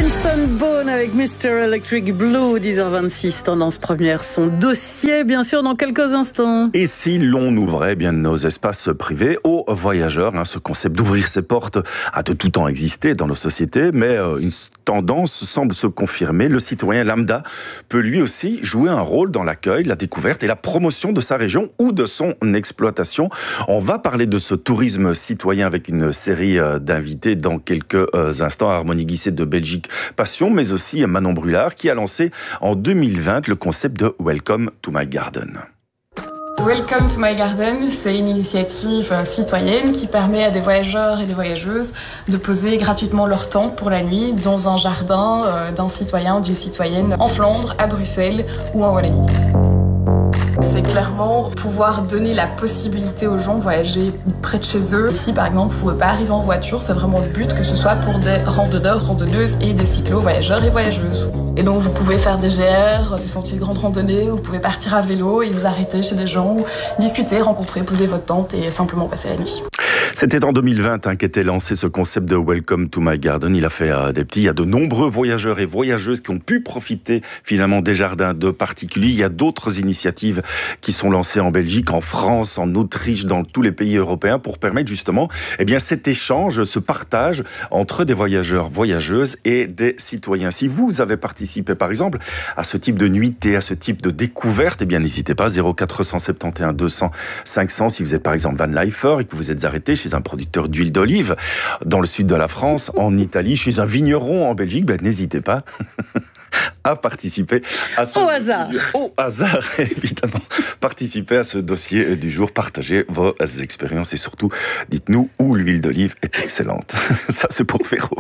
Benson Boone avec Mr. Electric Blue, 10h26, tendance première, son dossier bien sûr dans quelques instants. Et si l'on ouvrait bien nos espaces privés aux voyageurs, ce concept d'ouvrir ses portes a de tout temps existé dans nos sociétés, mais une tendance semble se confirmer. Le citoyen lambda peut lui aussi jouer un rôle dans l'accueil, la découverte et la promotion de sa région ou de son exploitation. On va parler de ce tourisme citoyen avec une série d'invités dans quelques instants. Harmonie Guisset de Belgique Passion, mais aussi Manon Brulard qui a lancé en 2020 le concept de Welcome to my garden. Welcome to my garden, c'est une initiative citoyenne qui permet à des voyageurs et des voyageuses de poser gratuitement leur tente pour la nuit dans un jardin d'un citoyen ou d'une citoyenne en Flandre, à Bruxelles ou en Wallonie. C'est clairement pouvoir donner la possibilité aux gens de voyager près de chez eux. Ici, par exemple, vous ne pouvez pas arriver en voiture, c'est vraiment le but, que ce soit pour des randonneurs, randonneuses et des cyclo-voyageurs et voyageuses. Et donc, vous pouvez faire des GR, des sentiers de grande randonnée, vous pouvez partir à vélo et vous arrêter chez des gens, discuter, rencontrer, poser votre tente et simplement passer la nuit. C'était en 2020 qu'était lancé ce concept de Welcome to my garden. Il a fait des petits. Il y a de nombreux voyageurs et voyageuses qui ont pu profiter finalement des jardins de particuliers. Il y a d'autres initiatives qui sont lancées en Belgique, en France, en Autriche, dans tous les pays européens pour permettre justement cet échange, ce partage entre des voyageurs, voyageuses et des citoyens. Si vous avez participé par exemple à ce type de nuitée, à ce type de découverte, n'hésitez pas, 0471 200 500. Si vous êtes par exemple van lifer et que vous êtes arrêté chez un producteur d'huile d'olive dans le sud de la France, en Italie, chez un vigneron en Belgique, n'hésitez pas à participer à ce Au hasard, évidemment. Participez à ce dossier du jour, partagez vos expériences et surtout, dites-nous où l'huile d'olive est excellente. Ça, c'est pour Véro.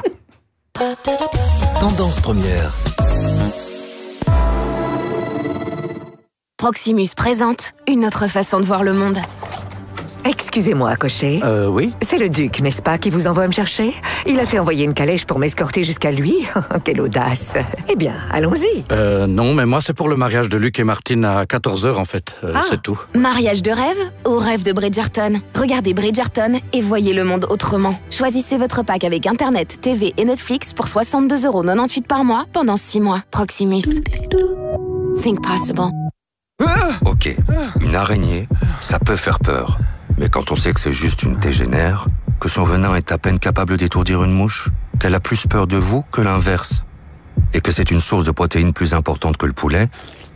Tendance première. Proximus présente une autre façon de voir le monde. Excusez-moi, cocher. Oui. C'est le duc, n'est-ce pas, qui vous envoie me chercher? Il a fait envoyer une calèche pour m'escorter jusqu'à lui. Quelle audace. Eh bien, allons-y. Non, mais moi, c'est pour le mariage de Luc et Martine à 14h, en fait. C'est tout. Mariage de rêve ou rêve de Bridgerton? Regardez Bridgerton et voyez le monde autrement. Choisissez votre pack avec Internet, TV et Netflix pour 62,98 € par mois pendant 6 mois. Proximus. Think possible. Ok, une araignée, ça peut faire peur. Mais quand on sait que c'est juste une tégénère, que son venin est à peine capable d'étourdir une mouche, qu'elle a plus peur de vous que l'inverse, et que c'est une source de protéines plus importante que le poulet,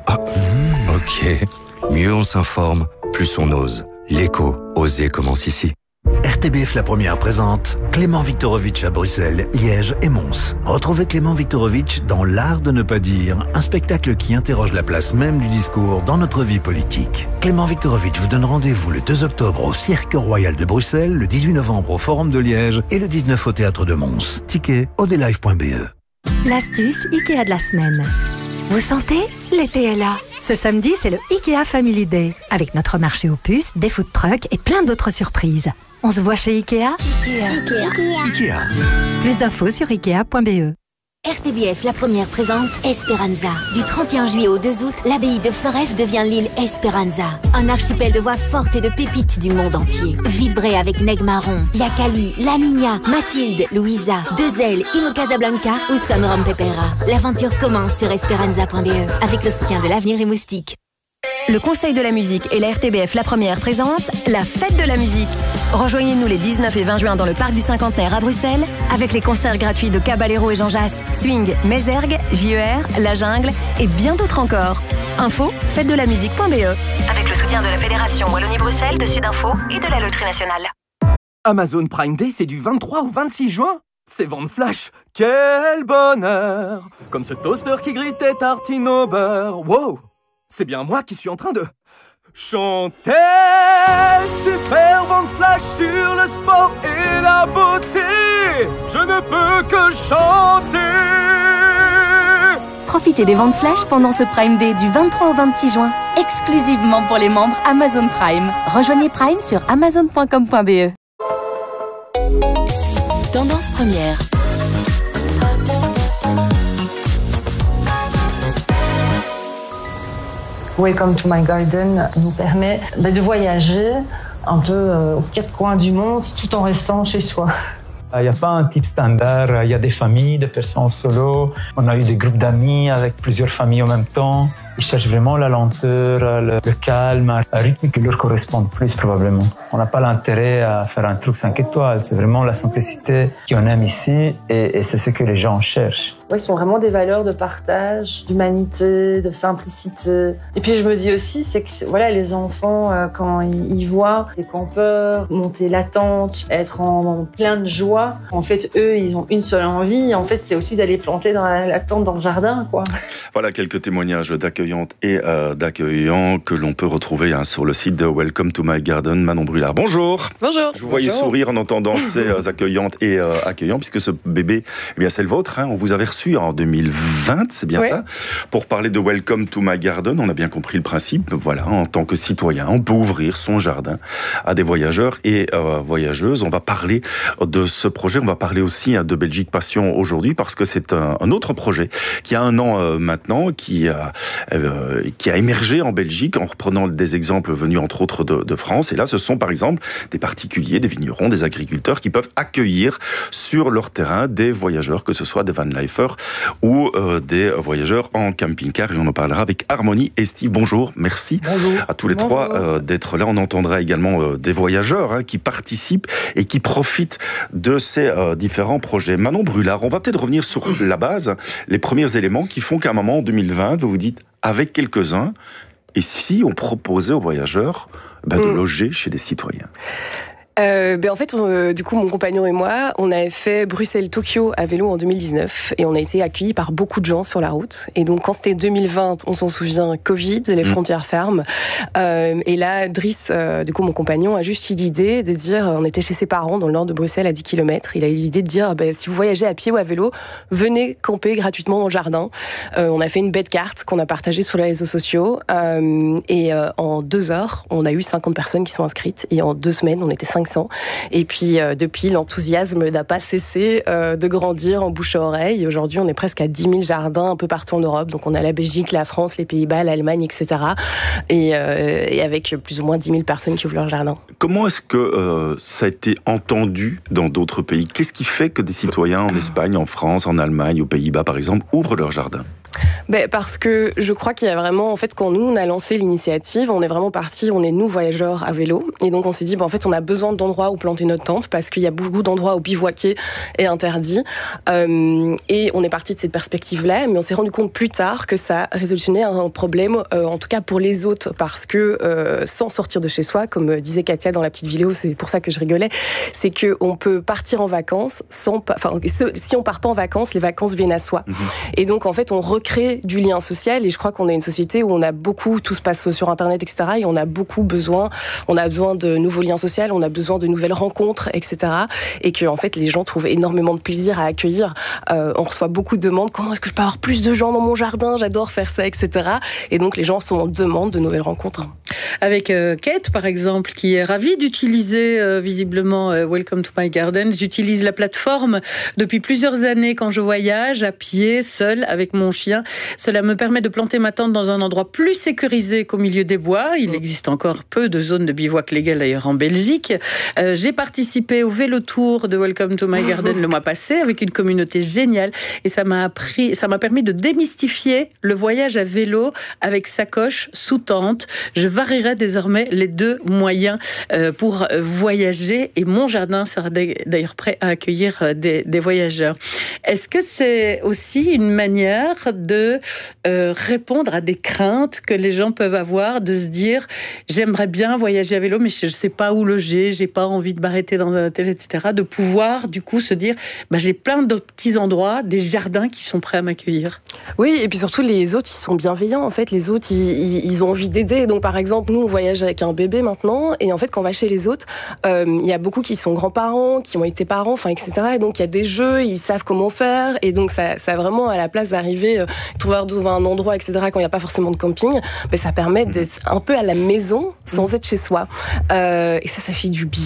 ok. Mieux on s'informe, plus on ose. L'écho, oser commence ici. RTBF La Première présente Clément Viktorovitch à Bruxelles, Liège et Mons. Retrouvez Clément Viktorovitch dans L'Art de ne pas dire, un spectacle qui interroge la place même du discours dans notre vie politique. Clément Viktorovitch vous donne rendez-vous le 2 octobre au Cirque Royal de Bruxelles, le 18 novembre au Forum de Liège et le 19 au Théâtre de Mons. Ticket odelive.be. L'astuce Ikea de la semaine. Vous sentez? L'été est là. Ce samedi, c'est le Ikea Family Day, avec notre marché aux puces, des food trucks et plein d'autres surprises. On se voit chez Ikea? Ikea. Plus d'infos sur ikea.be. RTBF La Première présente Esperanza. Du 31 juillet au 2 août, l'abbaye de Floreffe devient l'île Esperanza. Un archipel de voix fortes et de pépites du monde entier. Vibrez avec Neg Marron, Yakali, La Niña, Mathilde, Louisa, Deux-Ailes, Ino Casablanca ou Son Rom Pepera. L'aventure commence sur esperanza.be avec le soutien de l'Avenir et Moustique. Le Conseil de la musique et la RTBF La Première présentent la Fête de la musique. Rejoignez-nous les 19 et 20 juin dans le Parc du Cinquantenaire à Bruxelles avec les concerts gratuits de Caballero et Jean Jass, Swing, Mézergue, JER, La Jungle et bien d'autres encore. Info, fêtedelamusique.be avec le soutien de la Fédération Wallonie-Bruxelles, de Sudinfo et de la Loterie Nationale. Amazon Prime Day, c'est du 23 au 26 juin. C'est vente flash. Quel bonheur! Comme ce toaster qui grille tes tartines au beurre. Wow! C'est bien moi qui suis en train de chanter. Super vente flash sur le sport et la beauté. Je ne peux que chanter. Profitez des ventes flash pendant ce Prime Day du 23 au 26 juin, exclusivement pour les membres Amazon Prime. Rejoignez Prime sur amazon.com.be. Tendance première. Welcome to my garden nous permet de voyager un peu aux quatre coins du monde tout en restant chez soi. Il n'y a pas un type standard. Il y a des familles, des personnes solo. On a eu des groupes d'amis avec plusieurs familles en même temps. Ils cherchent vraiment la lenteur, le calme, un rythme qui leur correspond plus probablement. On n'a pas l'intérêt à faire un truc 5 étoiles. C'est vraiment la simplicité qu'on aime ici et c'est ce que les gens cherchent. Oui, ils sont vraiment des valeurs de partage, d'humanité, de simplicité. Et puis je me dis aussi, c'est que voilà, les enfants, quand ils voient les campeurs monter la tente, être en plein de joie, en fait, eux, ils ont une seule envie. En fait, c'est aussi d'aller planter dans la tente dans le jardin, quoi. Voilà quelques témoignages d'accueillantes et d'accueillants que l'on peut retrouver sur le site de Welcome to My Garden. Manon Brulard, bonjour. Bonjour. Je vous voyais sourire en entendant ces accueillantes et accueillants, puisque ce bébé, eh bien, c'est le vôtre. On vous avait reçu en 2020, c'est bien ça, pour parler de Welcome to My Garden. On a bien compris le principe. Voilà, en tant que citoyen, on peut ouvrir son jardin à des voyageurs et voyageuses. On va parler de ce projet. On va parler aussi de Belgique Passion aujourd'hui, parce que c'est un autre projet qui a 1 an maintenant, qui a émergé en Belgique en reprenant des exemples venus entre autres de France. Et là, ce sont par exemple des particuliers, des vignerons, des agriculteurs qui peuvent accueillir sur leur terrain des voyageurs, que ce soit des vanlifers ou des voyageurs en camping-car. Et on en parlera avec Harmonie et Steve. Bonjour, merci à tous les trois d'être là. On entendra également des voyageurs qui participent et qui profitent de ces différents projets. Manon Brulard, on va peut-être revenir sur la base, les premiers éléments qui font qu'à un moment, en 2020, vous vous dites, avec quelques-uns, et si on proposait aux voyageurs de loger chez des citoyens? En fait, du coup, mon compagnon et moi, on avait fait Bruxelles-Tokyo à vélo en 2019 et on a été accueillis par beaucoup de gens sur la route. Et donc, quand c'était 2020, on s'en souvient, Covid, les frontières fermes. Et là, Driss, du coup, mon compagnon, a juste eu l'idée de dire, on était chez ses parents dans le nord de Bruxelles à 10 km. Il a eu l'idée de dire, si vous voyagez à pied ou à vélo, venez camper gratuitement dans le jardin. On a fait une bête carte qu'on a partagée sur les réseaux sociaux. En 2 heures, on a eu 50 personnes qui sont inscrites. Et en 2 semaines, on était 500. Et puis, depuis, l'enthousiasme n'a pas cessé de grandir en bouche à oreille. Aujourd'hui, on est presque à 10 000 jardins un peu partout en Europe. Donc, on a la Belgique, la France, les Pays-Bas, l'Allemagne, etc. Et avec plus ou moins 10 000 personnes qui ouvrent leur jardin. Comment est-ce que ça a été entendu dans d'autres pays? Qu'est-ce qui fait que des citoyens en Espagne, en France, en Allemagne, aux Pays-Bas, par exemple, ouvrent leur jardin? Parce que je crois qu'il y a vraiment, en fait, quand nous, on a lancé l'initiative, on est vraiment partis, on est nous, voyageurs à vélo. Et donc, on s'est dit, en fait, on a besoin d'endroits où planter notre tente parce qu'il y a beaucoup d'endroits où bivouaquer est interdit. Et on est parti de cette perspective-là, mais on s'est rendu compte plus tard que ça résolutionnait un problème, en tout cas pour les hôtes, parce que sans sortir de chez soi, comme disait Katia dans la petite vidéo, c'est pour ça que je rigolais, c'est qu'on peut partir en vacances si on part pas en vacances, les vacances viennent à soi. Et donc, en fait, on recrée du lien social et je crois qu'on est une société où on a beaucoup, tout se passe sur Internet, etc. et on a besoin de nouveaux liens sociaux, on a besoin de nouvelles rencontres, etc. et que en fait les gens trouvent énormément de plaisir à accueillir. On reçoit beaucoup de demandes, comment est-ce que je peux avoir plus de gens dans mon jardin, j'adore faire ça, etc. et donc les gens sont en demande de nouvelles rencontres. Avec Kate par exemple, qui est ravie d'utiliser visiblement Welcome to My Garden. J'utilise la plateforme depuis plusieurs années quand je voyage à pied, seule, avec mon chien. Cela me permet de planter ma tente dans un endroit plus sécurisé qu'au milieu des bois. Il existe encore peu de zones de bivouac légales d'ailleurs en Belgique. J'ai participé au vélo tour de Welcome to My Garden le mois passé avec une communauté géniale et ça m'a permis de démystifier le voyage à vélo avec sacoche sous tente. Je varierai désormais les 2 moyens pour voyager et mon jardin sera d'ailleurs prêt à accueillir des voyageurs. Est-ce que c'est aussi une manière de répondre à des craintes que les gens peuvent avoir, de se dire j'aimerais bien voyager à vélo mais je ne sais pas où loger, j'ai pas envie de m'arrêter dans un hôtel, etc. de pouvoir du coup se dire j'ai plein de petits endroits, des jardins qui sont prêts à m'accueillir. Oui, et puis surtout les autres ils sont bienveillants en fait, les autres ils ont envie d'aider. Donc par exemple nous on voyage avec un bébé maintenant et en fait quand on va chez les autres il y a beaucoup qui sont grands-parents, qui ont été parents, etc. et donc il y a des jeux, ils savent comment faire et donc ça vraiment à la place d'arriver trouver un endroit, etc. quand il n'y a pas forcément de camping, ça permet d'être un peu à la maison sans être chez soi. Et ça fait du bien.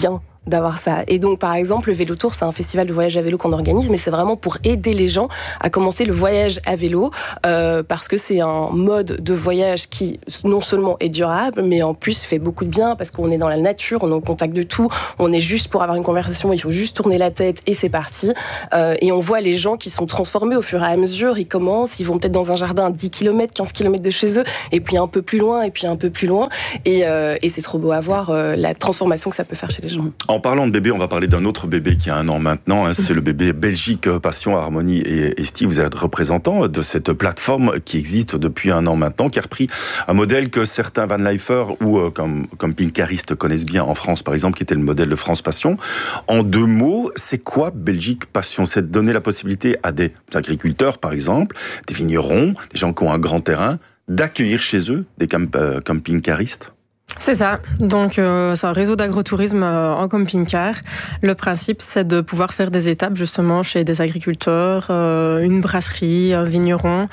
d'avoir ça. Et donc, par exemple, le Vélo Tour, c'est un festival de voyage à vélo qu'on organise, mais c'est vraiment pour aider les gens à commencer le voyage à vélo, parce que c'est un mode de voyage qui, non seulement est durable, mais en plus fait beaucoup de bien, parce qu'on est dans la nature, on est au contact de tout, on est juste pour avoir une conversation, il faut juste tourner la tête et c'est parti. Et on voit les gens qui sont transformés au fur et à mesure, ils commencent, ils vont peut-être dans un jardin à 10 km, 15 km de chez eux, et puis un peu plus loin, et puis un peu plus loin, et c'est trop beau à voir la transformation que ça peut faire chez les gens. En parlant de bébé, on va parler d'un autre bébé qui a 1 an maintenant, c'est le bébé Belgique Passion. Harmonie et Steve, vous êtes représentants de cette plateforme qui existe depuis 1 an maintenant, qui a repris un modèle que certains vanlifers ou comme pincaristes connaissent bien en France, par exemple, qui était le modèle de France Passion. En 2 mots, c'est quoi Belgique Passion? C'est de donner la possibilité à des agriculteurs, par exemple, des vignerons, des gens qui ont un grand terrain, d'accueillir chez eux des camping-caristes? C'est ça. Donc, c'est un réseau d'agrotourisme en camping-car. Le principe, c'est de pouvoir faire des étapes, justement, chez des agriculteurs, une brasserie, un vigneron.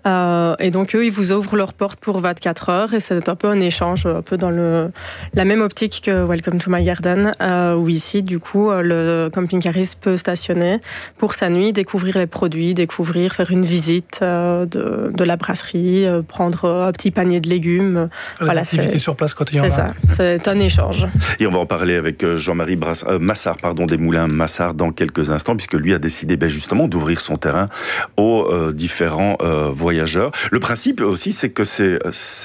Et donc, eux, ils vous ouvrent leurs portes pour 24 heures. Et c'est un peu un échange, un peu dans la même optique que Welcome to My Garden, où ici, du coup, le camping-cariste peut stationner pour sa nuit, découvrir les produits, faire une visite de la brasserie, prendre un petit panier de légumes. Voilà, l'activité sur place quand il y en a. C'est ça, c'est un échange. Et on va en parler avec Jean-Marie Massard, des Moulins Massard, dans quelques instants, puisque lui a décidé justement d'ouvrir son terrain aux différents voyageurs. Le principe aussi, c'est que ces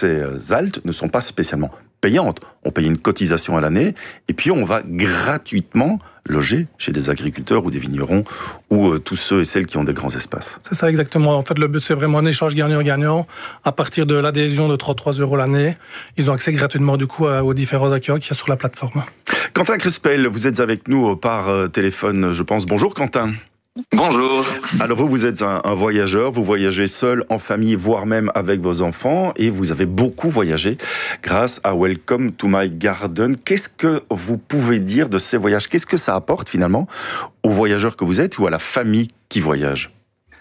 haltes ne sont pas spécialement payantes. On paye une cotisation à l'année, et puis on va gratuitement loger chez des agriculteurs ou des vignerons ou tous ceux et celles qui ont des grands espaces. C'est ça exactement. En fait, le but, c'est vraiment un échange gagnant-gagnant. À partir de l'adhésion de 33 € l'année, ils ont accès gratuitement du coup aux différents accueils qu'il y a sur la plateforme. Quentin Crespel, vous êtes avec nous par téléphone, je pense. Bonjour Quentin. Bonjour. Alors vous êtes un voyageur, vous voyagez seul, en famille, voire même avec vos enfants, et vous avez beaucoup voyagé grâce à Welcome to My Garden. Qu'est-ce que vous pouvez dire de ces voyages? Qu'est-ce que ça apporte finalement aux voyageurs que vous êtes ou à la famille qui voyage?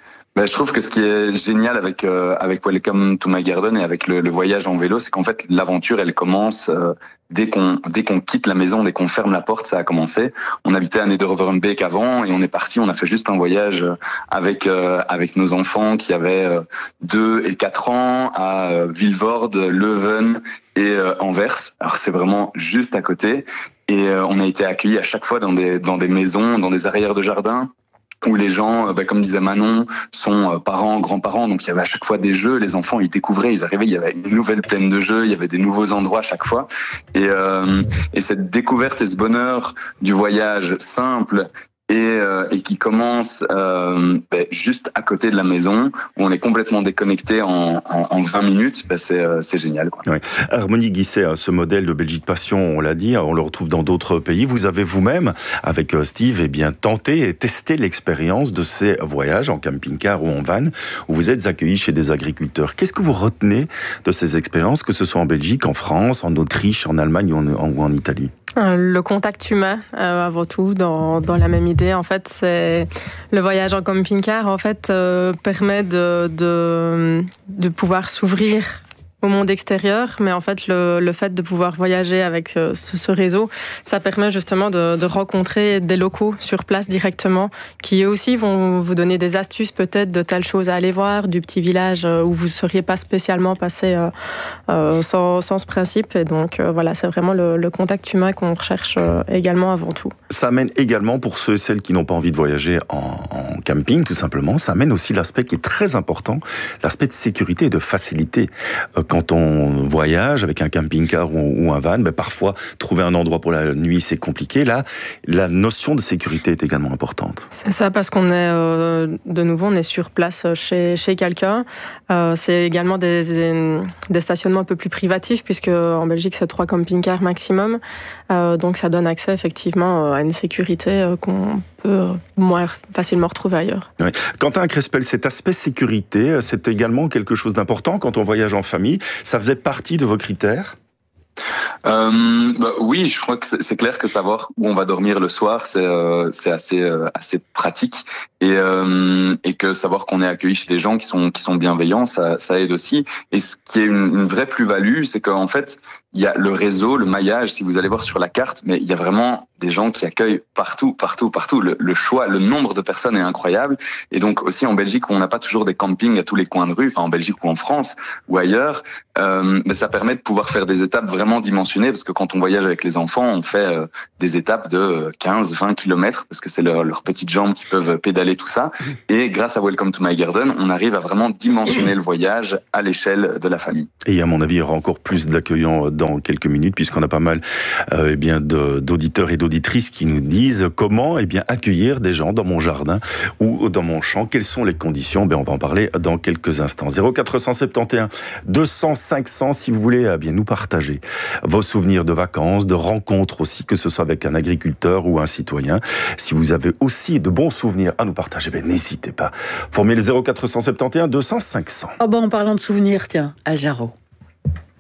Je trouve que ce qui est génial avec Welcome to My Garden et avec le voyage en vélo, c'est qu'en fait l'aventure elle commence dès qu'on quitte la maison, dès qu'on ferme la porte, ça a commencé. On habitait à Neder-Overbeek avant et on est parti, on a fait juste un voyage avec nos enfants qui avaient 2 et 4 ans à Vilvoorde, Leuven et Anvers. Alors c'est vraiment juste à côté et on a été accueillis à chaque fois dans des maisons, dans des arrières de jardin, où les gens, comme disait Manon, sont parents, grands-parents, donc il y avait à chaque fois des jeux, les enfants ils découvraient, ils arrivaient, il y avait une nouvelle plaine de jeux, il y avait des nouveaux endroits à chaque fois, et cette découverte et ce bonheur du voyage simple et qui commence juste à côté de la maison, où on est complètement déconnecté en 20 minutes, c'est génial, quoi. Ouais. Harmonie Guisset, ce modèle de Belgique Passion, on l'a dit, on le retrouve dans d'autres pays. Vous avez vous-même, avec Steve, tenté et testé l'expérience de ces voyages en camping-car ou en van, où vous êtes accueillis chez des agriculteurs. Qu'est-ce que vous retenez de ces expériences, que ce soit en Belgique, en France, en Autriche, en Allemagne ou en Italie? Le contact humain, avant tout, dans la même idée. En fait, c'est le voyage en camping-car. En fait, permet de pouvoir s'ouvrir au monde extérieur, mais en fait le fait de pouvoir voyager avec ce réseau, ça permet justement de rencontrer des locaux sur place directement, qui eux aussi vont vous donner des astuces peut-être de telles choses à aller voir, du petit village où vous ne seriez pas spécialement passé sans ce principe. Et donc voilà, c'est vraiment le contact humain qu'on recherche également avant tout. Ça amène également, pour ceux et celles qui n'ont pas envie de voyager en camping tout simplement, ça amène aussi l'aspect qui est très important, l'aspect de sécurité et de facilité. Quand on voyage avec un camping-car ou un van, parfois trouver un endroit pour la nuit c'est compliqué. Là, la notion de sécurité est également importante. C'est ça, parce qu'on est de nouveau on est sur place chez quelqu'un. C'est également des stationnements un peu plus privatifs, puisque en Belgique c'est 3 camping-cars maximum. Donc ça donne accès effectivement à une sécurité qu'on peut moins facilement retrouver ailleurs. Oui. Quentin Crespel, cet aspect sécurité, c'est également quelque chose d'important quand on voyage en famille. Ça faisait partie de vos critères ? Oui, je crois que c'est clair que savoir où on va dormir le soir, c'est assez pratique, et que savoir qu'on est accueilli chez des gens qui sont bienveillants, ça aide aussi. Et ce qui est une vraie plus-value, c'est qu'en fait, il y a le réseau, le maillage, si vous allez voir sur la carte, mais il y a vraiment des gens qui accueillent partout. Le choix, le nombre de personnes est incroyable. Et donc aussi en Belgique, où on n'a pas toujours des campings à tous les coins de rue, enfin en Belgique ou en France ou ailleurs, mais ça permet de pouvoir faire des étapes vraiment dimensionnées, parce que quand on voyage avec les enfants, on fait des étapes de 15-20 km, parce que c'est leurs petites jambes qui peuvent pédaler tout ça. Et grâce à Welcome to My Garden, on arrive à vraiment dimensionner le voyage à l'échelle de la famille. Et à mon avis, il y aura encore plus d'accueillants dans quelques minutes, puisqu'on a pas mal d'auditeurs et d'auditrices qui nous disent comment accueillir des gens dans mon jardin ou dans mon champ. Quelles sont les conditions? On va en parler dans quelques instants. 0471 200 500 si vous voulez nous partager vos souvenirs de vacances, de rencontres aussi, que ce soit avec un agriculteur ou un citoyen. Si vous avez aussi de bons souvenirs à nous partager, n'hésitez pas. Formez le 0471 200 500. En parlant de souvenirs, tiens, Al Jarreau.